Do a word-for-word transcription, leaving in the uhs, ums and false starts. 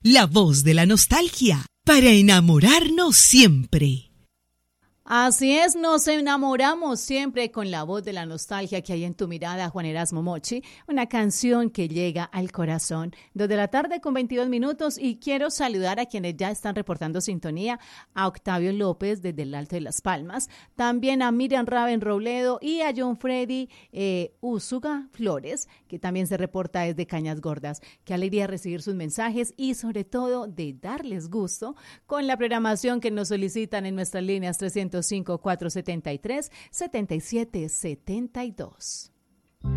la voz de la nostalgia, para enamorarnos siempre. Así es, nos enamoramos siempre con la voz de la nostalgia que hay en tu mirada, Juan Erasmo Mochi, una canción que llega al corazón. Dos de la tarde con veintidós minutos y quiero saludar a quienes ya están reportando sintonía, a Octavio López desde el Alto de Las Palmas, también a Miriam Raven Robledo y a John Freddy eh, Usuga Flores, que también se reporta desde Cañas Gordas. Qué alegría recibir sus mensajes y sobre todo de darles gusto con la programación que nos solicitan en nuestras líneas trescientos cinco, cuatrocientos setenta y tres, setenta y siete setenta y dos.